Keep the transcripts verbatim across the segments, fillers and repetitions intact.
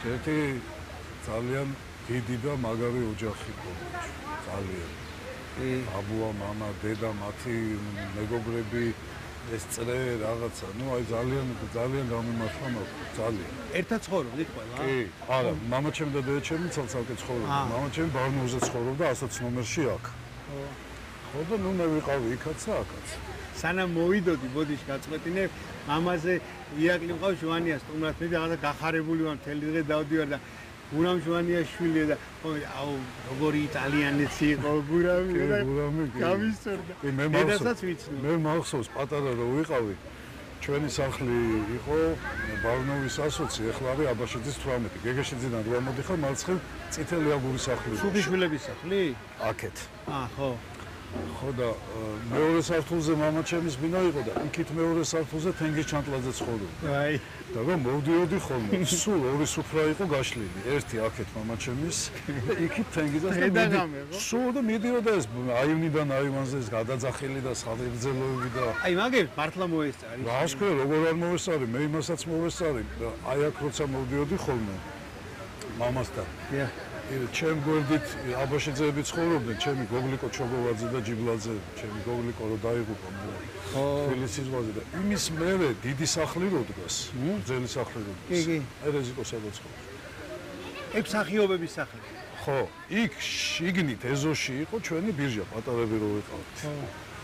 ერთი ძალიან დიდი და მაგარი ოჯახი გქონდა. ძალიან. აბუა, მამა, დედა, მათი მეგობრები, ეს წრე რაღაცა. ნუ აი ძალიან ძალიან გამიმართლა მაქვს, ძალიან. ერთად ცხოვრობდით ყველა? კი, არა, მამაჩემი და დედაჩემი ცალ-ცალკე ცხოვრობდნენ. მამაჩემი ბარნოუზე ცხოვრობდა ასოც ნომერში აქ. ხო. ხო და ნუ მე ვიყავი იქაც და აქაც. სანამ მოვიდოდი, ბოდიში გაწყვეტინე, მამაზე ირაკლი მყავს ჟვანია სტუმრად, მე რაღაცა გახარებული ვარ, მთელი დღე დავდივარ და გურამ ჟვანიას შვილია და აუ, როგორი იტალიანეცი იყო გურამი და გამისწორდა. მე მახსოვს, მე მახსოვს პატარა რო ვიყავი, ჩვენი სახლი იყო ბარნოვის ასოცი, ეხლა არის აბაშიძის თვრამეტი. გეგეშიძიდან რო მოდიხარ, მარცხნივ წითელი აგურის სახლი. სუბიშვილების სახლი? აქეთ. აა, ხო. ხო და მეორე სართულზე მამაჩემის ბინა იყო და იქით მეორე სართულზე თენგის ჩანტლაძე ცხოვრობდა. აი. და რომ მოვდიოდი ხოლმე, სულ ორი სუფრა იყო გაშლილი. ერთი აქეთ მამაჩემის და იქით თენგის და სულ და მიდიოდა ეს აივნიდან აივანზე ეს გადაძახილი და საღებრძელოები და აი მაგერ მართლა მოესწარი. რას ქვია, როგორ არ მოესწარი, მე იმასაც მოესწარი და აი აქ როცა მოვდიოდი ხოლმე მამასთან. დიახ. ჩემ გვერდით აბაშიძეები ცხოვრობდნენ, ჩემი გოგლიკო ჩოგოვაძე და ჯიბლაძე, ჩემი გოგლიკო რო დაიღუპა მე. ხო. თბილისის ვაზი და იმის მერე დიდი სახლი რო დგას, ძელი სახლი რო დგას. კი, კი. ერეზიკო სადაც ცხოვრობს. ეგ მსახიობების სახლი. ხო, იქ შიგნით ეზოში იყო ჩვენი ბირჟა, პატარები რო ვიყავით. ხო.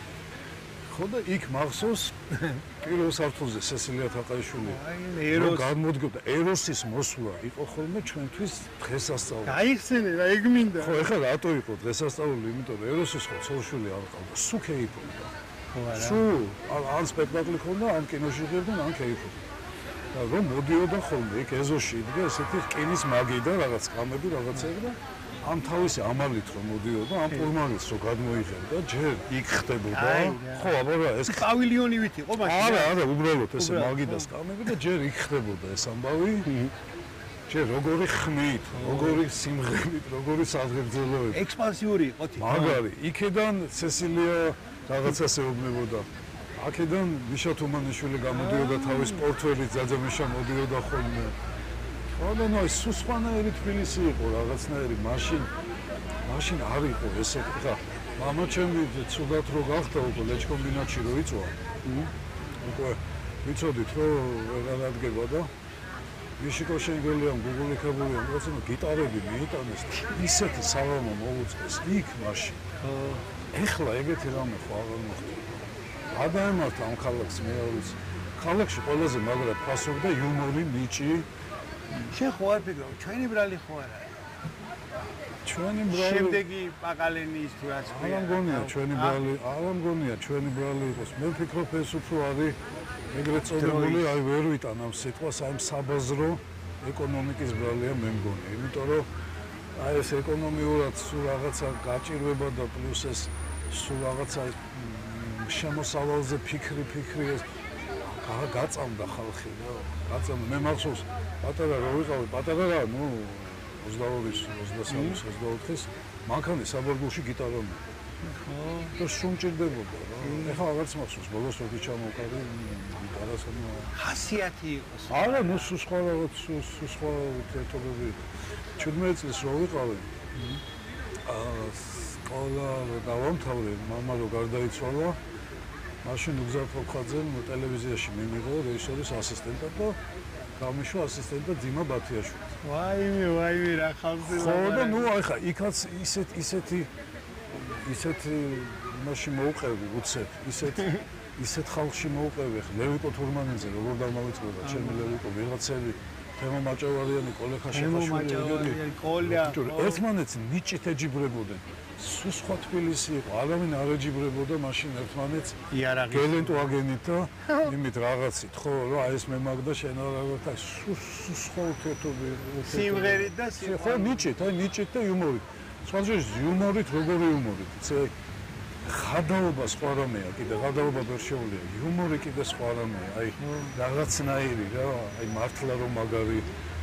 ხო და იქ მახსოვს პირველ სართულზე სესილია თაყაიშვილი. აი, ეროს გამოდგებდა ეროსის მოსვლა იყო ხოლმე ჩვენთვის დღესასწაული. გაიხსენე რა ეგ მინდა. ხო, ეხლა რატო იყო დღესასწაული, იმიტომ რომ ეროსის ხო ცოლშვილი არ ყავდა, სულ ქეიფობდა. ხო არა. სულ ან სპექტაკლი ხონდა, ან კინოში ღირდნენ, ან ქეიფობდა. და რომ მოდიოდა ხოლმე იქ ეზოში იდგა ესეთი რკინის მაგი და რაღაც კამები რაღაცები და ამ თავისი ამალით რომ მოდიოდა, ამ პურმანიც რომ გადმოიღებდა, ჯერ იქ ხდებოდა. ხო, აბა ეს პავილიონივით იყო მაშინ. არა, არა, უბრალოდ ესე მაგი და სკამები და ჯერ იქ ხდებოდა ეს ამბავი. ჯერ როგორი ხმით, როგორი სიმღერით, როგორი საღებრძელოებით. ექსპანსიური იყო თი. მაგარი, იქედან სესილია რაღაცას ეუბნებოდა. აქედან მიშა თუმანიშვილი გამოდიოდა თავის პორტფელით, ძაძამიშა მოდიოდა ხოლმე. ხო, ნუ ეს სუსხანაერი თბილისი იყო რაღაცნაირი, მაშინ მაშინ არ იყო ესე ხა. მამაჩემი ცუდად რო გახდა უკვე ლეჩკომბინატში რო იწვა. უკვე ვიცოდით რომ ვეღარ ადგება და მიშიკო შენგელიამ გუგულიქებულიამ როცა გიტარები მიიტანეს ისეთი სალამო მოუწეს იქ მაშინ. ეხლა ეგეთი რამე ხო აღარ მოხდება. გადაემართა ამ ქალაქს მეორიც. ქალაქში ყველაზე მაგრად ფასობდა იუმორი, ნიჭი. შენ ხო არ ფიქრობ, ჩვენი ბრალი ხო არა? ჩვენი ბრალი შემდეგი პაკალენის თუ რაც ქვია. არ მგონია ჩვენი ბრალი, არ მგონია ჩვენი ბრალი იყოს. მე ვფიქრობ ეს უფრო არის ეგრეთ წოდებული, აი ვერ ვიტან ამ სიტყვას, აი საბაზრო ეკონომიკის ბრალია მე მგონი. იმიტომ რომ აი ეს ეკონომიურად სულ რაღაცა გაჭირვება და პლუს ეს სულ რაღაცა შემოსავალზე ფიქრი, ფიქრი ეს გაწამდა ხალხი რა. გაწამდა. მე მახსოვს პატარა რო ვიყავი, პატარა რა, ნუ ოცდაორი, ოცდასამი, ოცდაოთხის მანქანის საბარგულში გიტარა მე. ხო. და სუმჭირდებოდა რა. ეხლა აღარც მახსოვს, ბოლოს როდი ჩამოვყარი გიტარას ანუ ხასიათი იყო. არა, ნუ სულ სხვა რაღაც, სულ სხვა თეთრობები. ჩვიდმეტი წლის რო ვიყავი, აა სკოლა დავამთავრე, მამა რო გარდაიცვალა. მაშინ უგზარ ფოხაძემ ტელევიზიაში მიმიღო რეჟისორის ასისტენტად და გამიშვა ასისტენტად ძიმა ბათიაშვილი. ვაიმე, ვაიმე რა ხალხი. ხო და ნუ აი ხა იქაც ისეთ ისეთი ისეთი მაშინ მოუყევი უცებ, ისეთ ისეთ ხალხში მოუყევი ხა ლევიკო თურმანიძე როგორ დამავიწყდა, ჩემი ლევიკო ვიღაცები თემო მაჭავარიანი, კოლე ხაშხაშვილი, კოლია. ერთმანეთს ნიჭით ეჯიბრებოდნენ. სულ სხვა თბილისი იყო, ადამიანი არ ეჯიბრებოდა მაშინ ერთმანეთს გელენტო აგენით და იმით რაღაცით, ხო, რა ეს მე მაგდა შენ რაღაცა სულ სხვა ურთიერთობი. სიმღერით და სიმღერით. ხო, ნიჭით, აი ნიჭით და იუმორით. სხვა ჯერს იუმორით, როგორი იუმორით, იცი ხადაობა სხვა რამეა, კიდე ხადაობა ვერ შეუძლია. იუმორი კიდე სხვა რამეა, აი რაღაცნაირი რა, აი მართლა რომ მაგარი.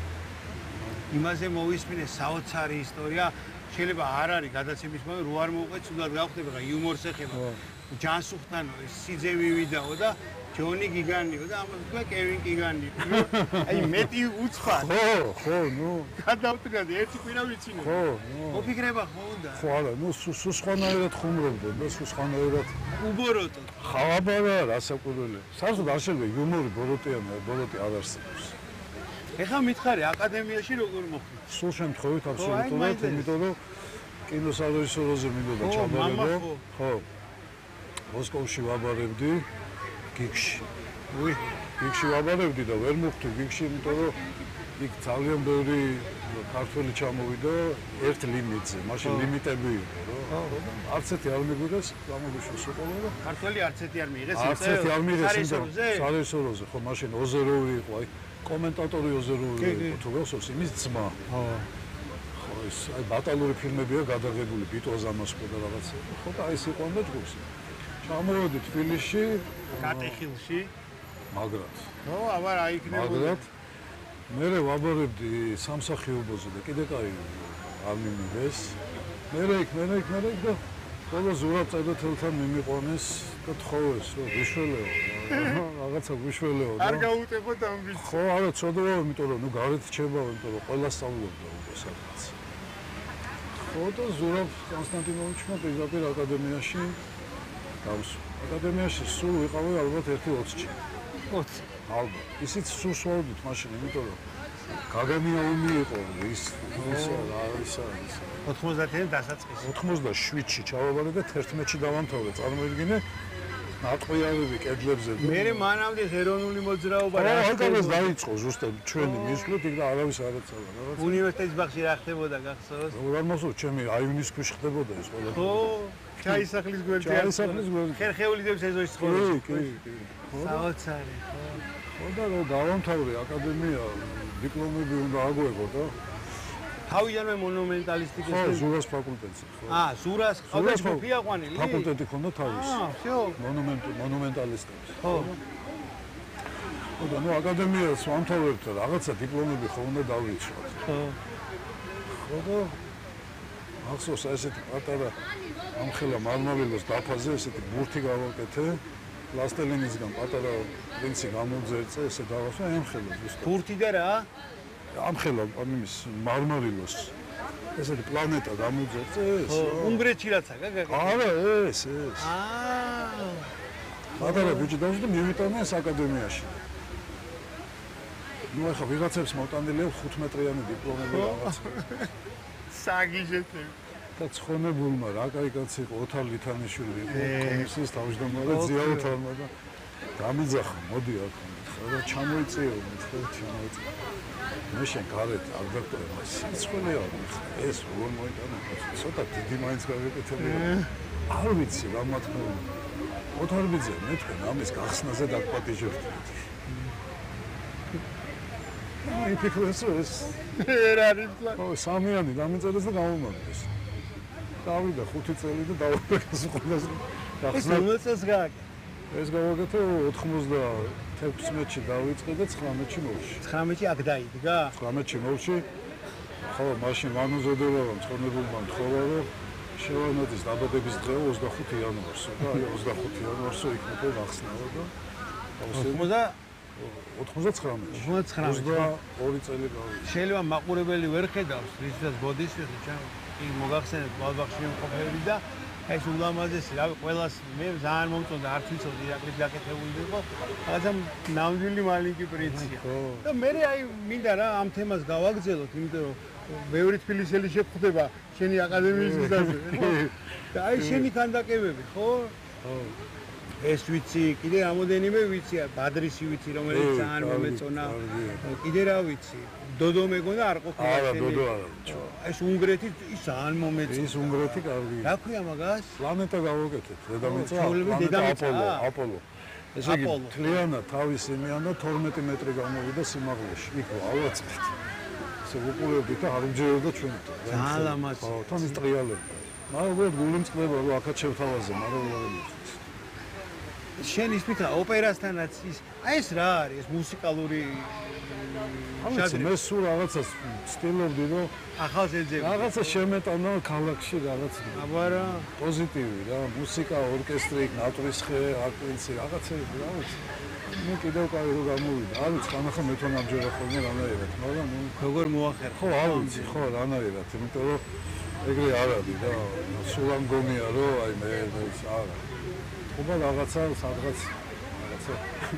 იმაზე მოვისმინე საოცარი ისტორია. შეიძლება არ არის გადაცემის მომენტი, რო არ მოუყე, თუნდაც გავხდება, რა იუმორს ეხება. ჯანსუხთან სიძე ვივიდაო და ჯონი გიგანიო და ამას თქვა კევინ გიგანი. აი მეტი უცხად. ხო, ხო, ნუ გადავტყადი ერთი კვირა ვიცინე. ხო, ნუ მოფიქრება ხო უნდა. ხო არა, ნუ სუსხანაერად ხუმრობდნენ და სუსხანაერად უბოროტო. ხავაბარა რასაკვირველი. საერთოდ არ შეიძლება იუმორი ბოროტიანი, ბოროტი არ არსებობს. ეხლა მითხარი აკადემიაში როგორ მოხდა? სულ შემთხვევით აი, აბსოლუტურად, მაინტერესებს. იმიტომ რომ კინოსარეჟისოროზე მინდოდა ო, მამა ჩაბარებო. ხო. ხო. მოსკოვში ვაბარებდი გიგში. უი, გიგში ვაბარებდი და ვერ მოხვდი გიგში, იმიტომ რომ იქ ძალიან ბევრი ქართველი ჩამოვიდა ერთ ლიმიტზე. მაშინ ლიმიტები იყო, რა. არც ერთი არ მიგვიღეს, გამოგიშვა სოყოლა და ქართველი არც ერთი არ მიიღეს. არც ერთი არ მიიღეს სარეჟისოროზე? სარეჟისოროზე, ხო, მაშინ ოზეროვი იყო, აი კომენტატორი ოზეროვი კი, კი. იყო, თუ გახსოვს, იმის ძმა. ხო. ხო, ეს აი ბატალური ფილმებია გადაღებული, ბიტვაზ ამასკო და რაღაცა. ხო, და ეს იყო და ჯგუფს. ჩამოვედი თბილისში, კატეხილში. მაგრად. ხო, აბა რა იქნებოდა. მაგრად მე ვაბარებდი სამსახიობოზე და კიდე კაი არ მიმიღეს. მე იქ, მე იქ, მე იქ და ყველა ზურაბ წედოთელთან მიმიყვანეს და თხოვეს, რომ ვიშველეო. რაღაცა ვიშველეო და არ გაუტებოდ ამ ვიცი. ხო, არა, ცოდავ, იმიტომ რომ ნუ გარეთ რჩებავ, იმიტომ რომ ყველა სწავლობდა უკვე სადღაც. ხო და ზურაბ კონსტანტინოვიჩმა პირდაპირ აკადემიაში დავსვა. აკადემიაში სულ ვიყავი ალბათ ერთი ოცი. ოცი. ალბათ. ისიც სულ სვავდით მაშინ, იმიტომ რომ გაგამია ომი იყო ის ის რა ის არის. ოთხმოცდაათიდან დასაწყისი. ოთხმოცდაშვიდში ჩავაბარე და თერთმეტში დავამთავრე. წარმოიდგინე ნაყვიავები კედლებზე. მერე მანამდე ეროვნული მოძრაობა რა ახალგაზრდა დაიწყო ზუსტად ჩვენი მისვლით იქ და არავის არ ეცალა რაღაც. უნივერსიტეტის ბაღში რა ხდებოდა გახსოვს? რა მოსულ ჩემი აივნის ქვეშ ხდებოდა ეს ყველა. ხო, ჩაისახლის გვერდზე. ჩაისახლის გვერდზე. ხერხეულიდებს ეზოში კი, ცხოვრობს. კი, კი. საოცარი, ხო. ხო და რა დავამთავრე აკადემია, დიპლომები უნდა აგვეღო და თავიდანვე მონუმენტალისტიკის ხო, ზურას ფაკულტეტზე, ხო. აა, ზურას, ყავდა ჯგუფი აყვანილი? ფაკულტეტი ქონდა თავის. აა, всё. მონუმენტ მონუმენტალისტებს. ხო. ხო და ნუ აკადემიას ვამთავრებთ და რაღაცა დიპლომები ხო უნდა დავიცვათ. ხო. ხო და ახსოვს ესეთი პატარა ამხელა მარმავილოს დაფაზე ესეთი ბურთი გავაკეთე. პლასტელინისგან პატარა პრინცი გამოძერწე, ესე დავასვა ამხელა ზუსტად. ბურთი და რა? ამხელა ამის მარმავილოს ესეთი პლანეტა გამოძერწე ეს. ხო, უნგრეთში რაცა გაგაკეთე. არა, ეს, ეს. აა. პატარა ბიჭი დავსვი და მივიტანე ეს აკადემიაში. ნუ ახლა ვიღაცებს მოტანილი აქვს ხუთ მეტრიანი დიპლომები რაღაც. საგიჟეთე. და ცხონებულმა რა კაი კაცი იყო ოთარ ლითანიშვილი იყო კომისიის თავმჯდომარე ზია ოთარმა და გამიძახა მოდი აქ მითხრა და ჩამოიწიო მითხრა ჩამოიწიო მე შენ გარეთ არ დაკვრე მას სიცხველეა ეს როგორ მოიტანა ცოტა დიდი მაინც გავეკეთებია არ ვიცი რა მათქმა ოთარბიძე მე თქვენ ამის გახსნაზე დაგპატიჟებთ აი ფიქრობს ეს ვერ არის პლა. ო სამიანი დამიწერეს და გამომაგდეს დავიდა ხუთი წელი და დავაკეთეს ყველას ეს გახსნა უმეტეს გააკეთე. ეს გავაკეთე ოთხმოცდათექვსმეტში დავიწყე და ცხრამეტში მოვში. ცხრამეტში აქ დაიდგა? ცხრამეტში მოვში. ხო, მაშინ ვანუზოდებავ მწონებულმა მთხოვა რომ შევანაძის დაბადების დღეა ოცდახუთი იანვარსო და აი ოცდახუთი იანვარსო იქ მე გახსნაო და ოცდაოთხმოცდა ოცდაცხრამეტში. ოცდაცხრამეტში. ოცდაორი წელი გავიწყე. შეიძლება მაყურებელი ვერ ხედავს, რითაც ბოდის ხა კი მოგახსენეთ ბალბახში მყოფები და ეს ულამაზესი რა ყველას მე ძალიან მომწონდა არც ვიცოდი ირაკლი გაკეთებული იყო რაღაცა ნამდვილი მალინკი პრინცია და მე აი მინდა რა ამ თემას გავაგრძელოთ იმიტომ რომ ბევრი თბილისელი შეხვდება შენი აკადემიის გზაზე და აი შენი ქანდაკებები ხო ხო ეს ვიცი კიდე რამოდენიმე ვიცი ბადრისი ვიცი რომელიც ძალიან მომეწონა კიდე რა ვიცი დოდო მეგონა არ ყოფილა არა დოდო არა ეს უნგრეთი ის ძალიან მომეწონა ის უნგრეთი კარგია რა ქვია მაგას პლანეტა გავაკეთეთ დედამიწა დედამიწა აპოლო აპოლო ესე იგი თლიანად თავის იმიან და თორმეტი მეტრი გამოვიდა სიმაღლეში იქ ავაწყეთ ესე უყურებდით და არ უჯერებდა ჩვენით ძალიან ლამაზი ხო თონის ტრიალები მაგრამ უბრალოდ გული მწყდება რომ აქაც შევთავაზე მაგრამ რა შენ ის მითხრა ოპერასთანაც ის აი ეს რა არის ეს მუსიკალური ამიცი მე სულ რაღაცას ვცდილობდი რომ ახალს ეძებდი. რაღაცა შემეტანო ქალაქში რაღაც აბარა პოზიტივი რა, მუსიკა, ორკესტრი, ნატრისხე, არტინცი, რაღაცები რა ვიცი. ნუ კიდევ კაი რო გამოვიდა. არ ვიცი, ხანახა მე თვითონ ამჯერა ხოლმე რანაირად, მაგრამ ნუ როგორ მოახერხა? ხო, არ ვიცი, ხო, რანაირად, იმიტომ რომ ეგრე არ არის და სულ ამ გონია რომ აი მე არა. ხობა რაღაცა სადღაც რაღაცა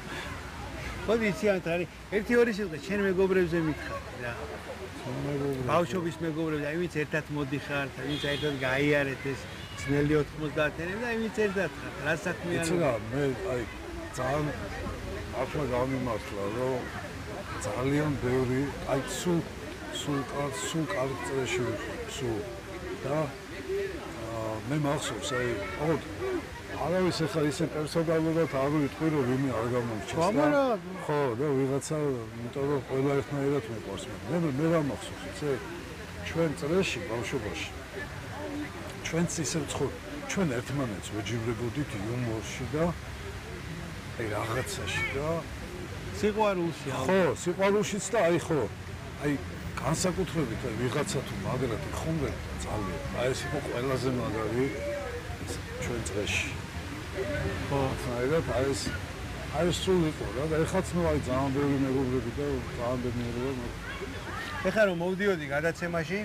მოდი იცი ამ თარი ერთი ორი სიტყვა შენ მეგობრებზე მითხარი რა. ბავშვობის მეგობრებზე, აი ვინც ერთად მოდიხართ, ვინც ერთად გაიარეთ ეს ძნელი ოთხმოცდაათიანები და აი ვინც ერთად ხართ, რა საქმე იცი რა, მე აი ძალიან ახლა გამიმართლა რომ ძალიან ბევრი აი სულ სულ სულ კარგ წრეში სულ და მე მახსოვს აი ოღონდ არავის ახლა ისე პერსონალურად არ ვიტყვი რომ ვინმე არ გამომრჩეს და ხო და ვიღაცა იმიტომ რომ ყველა ერთნაირად მეყვარს მე მე რა მახსოვს იცი ჩვენ წრეში ბავშვობაში ჩვენც ისე ვცხოვრ ჩვენ ერთმანეთს ვეჯიბრებოდით იუმორში და აი რაღაცაში და სიყვარულში ხო სიყვარულშიც და აი ხო აი განსაკუთრებით აი ვიღაცა თუ მაგრად ხომდა ძალიან აი ეს იყო ყველაზე მაგარი ჩვენ წრეში ხო საერთოდ აი ეს აი ეს სულ იყო რა და ეხაც ნუ აი ძალიან ბევრი მეგობრები და ძალიან ბევრი მეგობრები ეხლა რომ მოვდიოდი გადაცემაში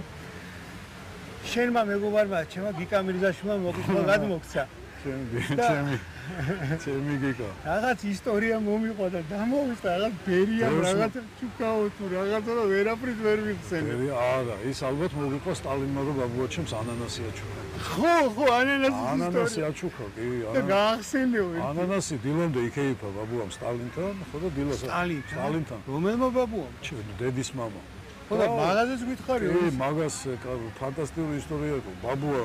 შენმა მეგობარმა ჩემმა გიკა მირზაშვილმა მოგხსნა გადმოგცა ჩემი ჩემი ჩემი გიკა რაღაც ისტორია მომიყვა და დამოვიდა რაღაც ბერია რაღაც ჩუკაო თუ რაღაცა და ვერაფრით ვერ ვიხსენე ბერი არა ის ალბათ მოგიყვა სტალინმა რომ ბაბუაჩემს ანანასი აჩუქა ხო ხო ანანასი ანანასი აჩუქა კი და გაახსენეო ანანასი დილამდე იქეიფა ბაბუამ სტალინთან ხო და დილას სტალინთან რომელმა ბაბუამ ჩემ დედის მამა ხო და მაგაზეც გითხარი კი მაგას ფანტასტიკური ისტორია იყო ბაბუა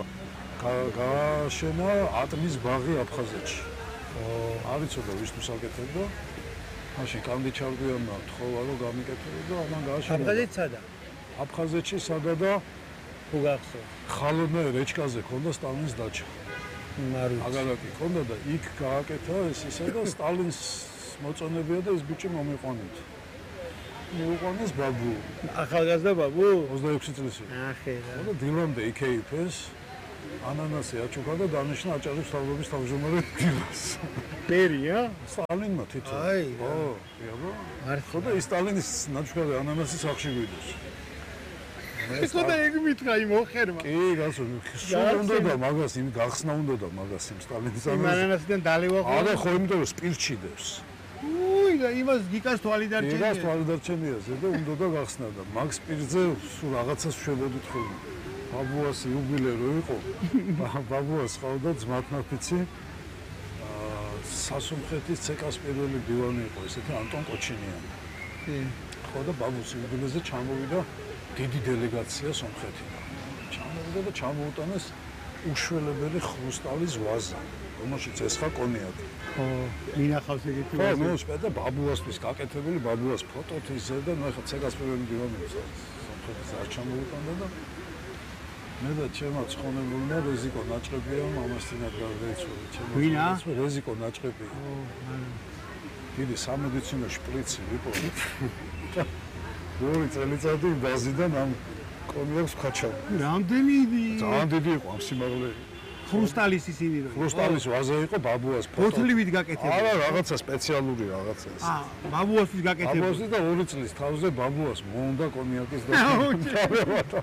გააშენა ატმის ბაღი აფხაზეთში. არ ვიცოდა ვისთვის აკეთებდა. მაშინ კანდი ჩარგვიანმა თხოვა რომ გამიკეთებოდა, ამან გააშენა. აფხაზეთში სადა? აფხაზეთში სადა და თუ გახსოვს. ხალონე რეჩკაზე ქონდა სტალინის დაჩა. მარუ. აგარაკი ქონდა და იქ გააკეთა ეს ისა და სტალინს მოწონებია და ეს ბიჭი მომიყვანეთ. მიუყვანეს ბაბუ. ახალგაზრდა ბაბუ? ოცდაექვსი წლის იყო. ახე რა. და დილამდე იქეიფეს. ანანასი აჩუქა და დანიშნა აჭარის თავრობის თავმჯდომარე დილას. ბერია? სტალინმა თვითონ. აი, ხო, იაბო. მართლა. ხო და ის სტალინის ნაჩუქარი ანანასის სახში გვიდეს. ხო და ეგ მითხრა იმ ოხერმა. კი, გასულ. სულ უნდა და მაგას იმ გახსნა უნდა და მაგას იმ სტალინის ანანასი. ანანასიდან დალევა ხო? არა, ხო, იმიტომ რომ სპირჩიდებს. უი, და იმას გიკას თვალი დარჩენია. გიკას თვალი დარჩენია ზე და უნდა და გახსნა და მაგ სპირტზე სულ რაღაცას შევედით ხოლმე. ბაბუას იუბილერო იყო. ბაბუას ყავდა ძმათნაფიცი. აა სასუმხეთის ცეკას პირველი დივანი იყო, ესეთი ანტონ კოჩინიანი. კი. ხო და ბაბუს იუბილეზე ჩამოვიდა დიდი დელეგაცია სომხეთიდან. ჩამოვიდა და ჩამოუტანეს უშველებელი ხრუსტალის ვაზა, რომელშიც ესხა კონიაკი. ხო, მინახავს ეგეთი ვაზა. ხო, ნუ სპედა ბაბუასთვის გაკეთებული ბაბუას ფოტოთი ისე და ნუ ახლა ცეკას პირველი დივანი იყო. სომხეთის არ ჩამოუტანდა და მე და ჩემო ცხონებულმა რეზიკო ნაჭრებია მამასთანაც გარდაიცვალა ჩემო ვინა რეზიკო ნაჭრები ო დიდი სამედიცინო შპრიცი იყო ორი წელიწადი ბაზიდან ამ კონიაკს ხაჩა რამდენი idi ძალიან დიდი იყო ამ სიმაღლე ხრუსტალის ისინი რო ხრუსტალის ვაზა იყო ბაბუას ფოთლივით გაკეთებული არა რაღაცა სპეციალური რაღაცა ეს აა ბაბუასთვის გაკეთებული ბაბუასთვის და ორი წლის თავზე ბაბუას მონდა კონიაკის და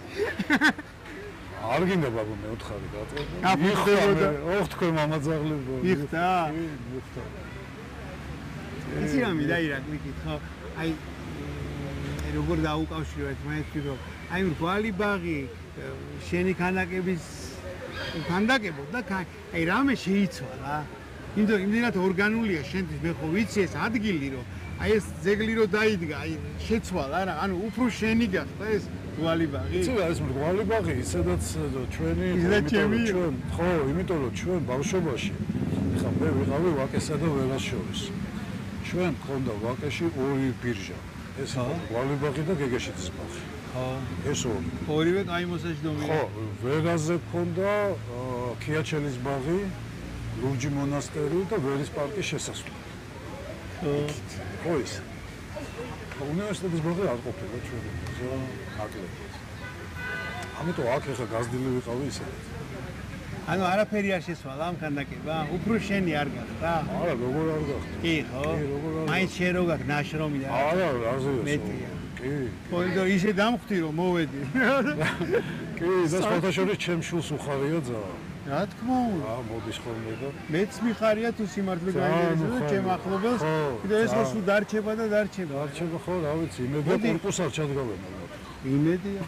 არ გინდა ბაბუ მე უთხარი გაწყვეტა. იხდებოდა. ოხ თქვენ მამაძაღლებო. იხდა? იხდა. ისი რა მიდაირა მიკითხა. აი როგორ დაუკავშიროთ მაინც რომ აი მრგვალი ბაღი შენი ქანდაკების ქანდაკებო და აი რამე შეიცვალა. იმდენ იმდენად ორგანულია შენთვის მე ხო ვიცი ეს ადგილი რომ აი ეს ძეგლი რო დაიდგა აი შეცვალა რა ანუ უფრო შენი გახდა ეს მრგვალი ბაღი. იცი რა ეს მრგვალი ბაღი ისედაც ჩვენი ჩვენ ხო იმიტომ რომ ჩვენ ბავშვობაში ხა მე ვიყავი ვაკესა და ველას შორის. ჩვენ გქონდა ვაკეში ორი ბირჟა. ეს მრგვალი ბაღი და გეგეშიძის ბაღი. ხო ეს ორი. ორივე აი მოსაჯდომია. ხო ვეგაზე გქონდა ქიაჩელის ბაღი, ლურჯი მონასტერი და ვერის პარკის შესასვლელი. ხო ის უნივერსიტეტის ბაღი არ ყოფილა ჩვენი ზო აკლები. ამიტომ აქ ახლა გაზრდილი ვიყავი ისედაც. ანუ არაფერი არ შესვალა ამ ქანდაკება? უფრო შენი არ გახდა? არა, როგორ არ გახდა? კი, ხო? მაინც შენ რო გაქვს ნაშრომი და არა, რაზეა? მეტია. კი. ხო, ისე დამხვდი რომ მოვედი. კი, და ფოტოშოპის ჩემ შულს უხარია ძაა. რა თქმა უნდა. აა, მოდის ხოლმე და მეც მიხარია თუ სიმართლე გაიგებს და ჩემ ახლობელს კიდე ეს რო სულ დარჩება და დარჩება. დარჩება ხო, რა ვიცი, იმედია კორპუსს არ ჩადგავენ ალბათ. იმედია.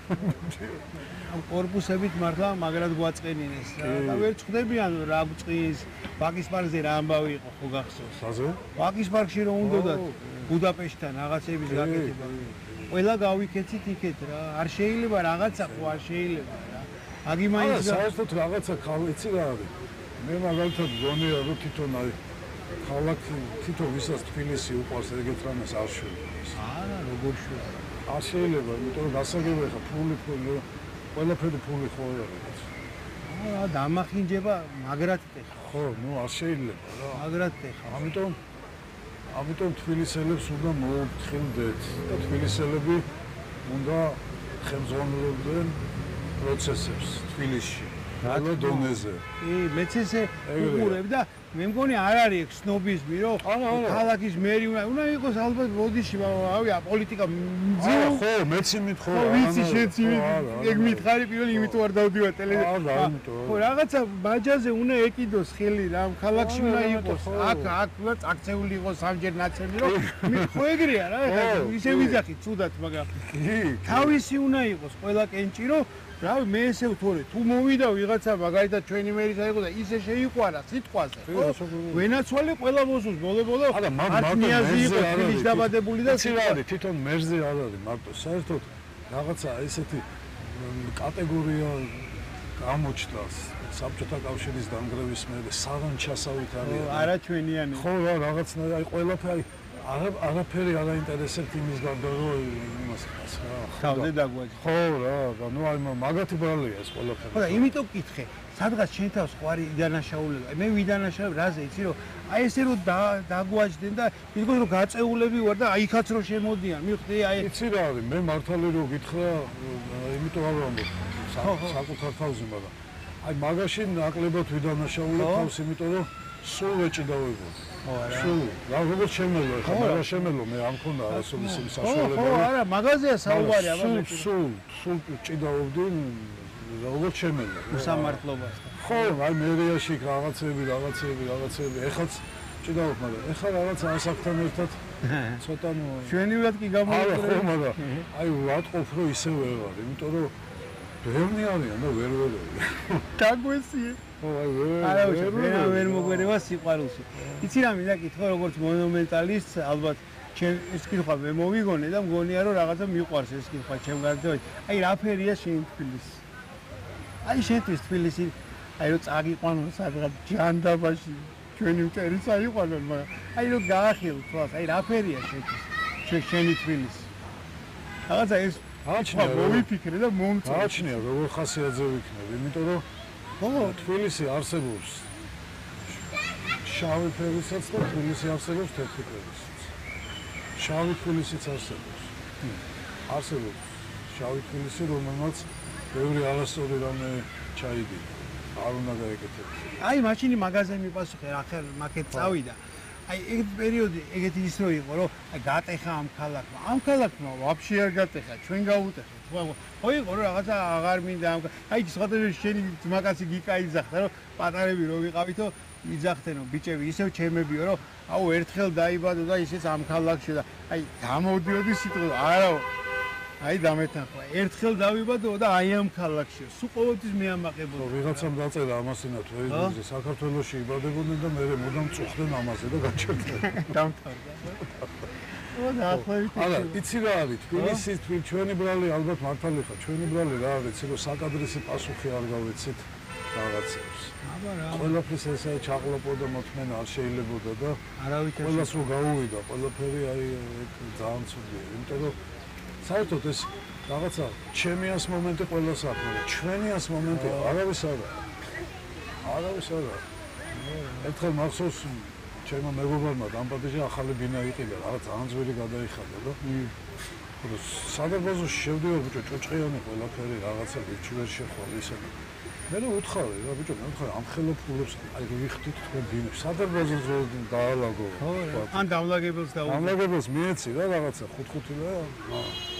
ამ კორპუსებით მართლა მაგრად გვაწყენინეს და ვერ წხდებიან რა გვწყის ბაკის პარკზე რა ამბავი იყო ხო გახსოვს? საზე? ბაკის პარკში რომ უნდათ ბუდაპეშტთან რაღაცების გაკეთება. ყველა გავიქეცით იქეთ რა. არ შეიძლება რაღაცა ხო არ შეიძლება რა. აგი მაინც არა, საერთოდ რაღაცა ხალხი რა არის. მე მაგალითად გონია რომ თვითონ აი ქალაქი თვითონ ვისაც თბილისი უყვარს ეგეთ რამეს არ შეიძლება. არა, როგორ შეიძლება? არ შეიძლება, იმიტომ რომ გასაგებია ხა ფული ფული ყველაფერი ფული ხო არის. აა დამახინჯება მაგრად ტეხა. ხო, ნუ არ შეიძლება რა. მაგრად ტეხა. ამიტომ ამიტომ თბილისელებს უნდა მოუფრთხილდეთ და თბილისელები უნდა ხელმძღვანელობდნენ პროცესებს თბილისში. რა დონეზე. კი, მეც ესე უყურებ და მე მგონი არ არის ეგ სნობიზმი, რომ ქალაქის მერი უნდა უნდა იყოს ალბათ ბოდიში, ავი პოლიტიკა მძილ. ხო, მეც იმით ხო. ხო, ვიცი შეც იმით ეგ მითხარი პირველი იმით ვარ დავდივარ ტელევიზორში. არა, იმიტომ. ხო, რაღაცა ბაჯაზე უნდა ეკიდოს ხელი რა, ქალაქში უნდა იყოს. აქ აქ უნდა წაქცეული იყოს სამჯერ ნაცემი, რომ ხო ეგრეა რა, ისე ვიძახი ცუდად, მაგრამ კი, თავისი უნდა იყოს ყველა კენჭი, რომ რავი მე ესე ვთორე თუ მოვიდა ვიღაცა მაგალითად ჩვენი მერისა იყო და ისე შეიყვარა სიტყვაზე ხო ვენაცვალე ყველა მოსულს ბოლო ბოლო არა მარტო იყო თბილისში დაბადებული და ცი რა არის თვითონ მერზე არ არის მარტო საერთოდ რაღაცა ესეთი კატეგორია გამოჩნდა საბჭოთა კავშირის დამგრევის მერე საღანჩასავით არის არა ჩვენიანი ხო რა რაღაცნაირად აი ყველაფერი არა არაფერი არ აინტერესებს იმის გარდა რომ იმას რა თავზე დაგვაჯი ხო რა ნუ აი მაგათი ბრალია ეს ყველაფერი ხო და იმიტომ გითხე სადღაც შენ თავს ყვარი იდანაშაულება მე ვიდანაშაულებ რაზე იცი რომ აი ესე რომ დაგვაჯდნენ და მიგონი რომ გაწეულები ვარ და აი იქაც რომ შემოდიან მივხვდი აი იცი რა არის მე მართალი რომ გითხრა იმიტომ არ ვამბობ საკუთარ თავზე მაგრამ აი მაგაში ნაკლებად ვიდანაშაულებ თავს იმიტომ რომ სულ ეჭიდავებოდი ხო არა სულ რა როგორც შემელო ხა მაგრამ შემელო მე არ მქონდა ასოლის საშუალება ხო არა მაგაზია საუბარი აბა სულ სულ სულ ჭიდავობდი როგორც შემელო უსამართლობასთან ხო აი მერიაში რაღაცები რაღაცები რაღაცები ეხაც ჭიდავობ მაგრამ ეხა რაღაც ასაკთან ერთად ცოტა ნუ ჩვენივრად კი გამოვიყურე არა ხო მაგრამ აი ვატყობ რომ ისე ვერ ვარ იმიტომ რომ ბევრი არიან და ვერ ვერ დაგვესიე არა ვერ ვერ მოგვერევა სიყვარულში იცი რა მინდა კითხო როგორც მონუმენტალისტს ალბათ ჩემ ეს კითხვა მე მოვიგონე და მგონია რომ რაღაცა მიყვარს ეს კითხვა ჩემ გარდაჭი აი რა ფერია შენ თბილისი აი შენთვის თბილისი აი რომ წაგიყვანო სადღაც ჯანდაბაში ჩვენი მტერიც აიყვანო მაგრამ აი რომ გაახილო თვალს აი რა ფერია შენთვის შენი თბილისი რაღაცა ეს აჩნია მოვიფიქრე და მომწონს აჩნია როგორ ხასიათზე ვიქნები იმიტომ რომ ხო თბილისი არსებობს შავი ფერისაც და თბილისი არსებობს თეთრი ფერისაც შავი თბილისიც არსებობს არსებობს შავი თბილისი რომელმაც ბევრი არასწორი რამე ჩაიგია არ უნდა გაეკეთებინა აი მაშინი მაღაზია მიპასუხე ახლა მაკეთ წავიდა აი ეგ პერიოდი ეგეთი ის რო იყო რომ აი გატეხა ამ ქალაქმა ამ ქალაქმა ვაფშე არ გატეხა ჩვენ გაუტეხეთ ხო იყო რომ რაღაცა აღარ მინდა ამ აი სხვადასხვა შენი ძმაკაცი გიკაიძახდა რომ პატარები რო ვიყავითო იძახთენო ბიჭები ისევ ჩემებიო რომ აუ ერთხელ დაიბადო და ისეც ამ ქალაქში და აი გამოდიოდი სიტყვა არა აი დამეთანხმა ერთხელ დავიბადო და აი ამ ქალაქში სულ ყოველთვის მე ამაყებო ვიღაცამ დაწერა ამასინა თუ ეს საქართველოში იბადებოდნენ და მე მუდამ წუხდნენ ამაზე და გაჩერდნენ დამთავრდა ხო და ახლა არა იცი რა არის თბილისი ჩვენი ბრალი ალბათ მართალი ხარ ჩვენი ბრალი რა არის იცი რომ საკადრისი პასუხი არ გავეცით რაღაცებს აბა რა ყველაფრის ესე ჩაღლაპო და მოთმენა არ შეიძლებოდა და არავითარ ყველას რო გაუვიდა ყველაფერი აი ძალიან ცუდია იმიტომ რომ საერთოდ ეს რაღაცა ჩემიას მომენტი ყველას აქვს ჩვენიას მომენტი არავის არა არავის არა ერთხელ მახსოვს ჩემო მეგობარმა დამპატიჟა ახალი ბინა იყიდა, რაღაც ძალიან ძვირი გადაიხადა და ხო სადარბაზოში შევდივარ ბიჭო, ჭოჭყიანი ყველაფერი, რაღაცა ვიჩი ვერ შეხვალ ისე. მე რა უთხარი რა ბიჭო, მე უთხარი ამ ხელოფულებს, აი ვიხდით თქვენ ბინებს, სადარბაზოს რო დაალაგო. ან დამლაგებელს და დამლაგებელს მიეცი რა რაღაცა ხუთ-ხუთი და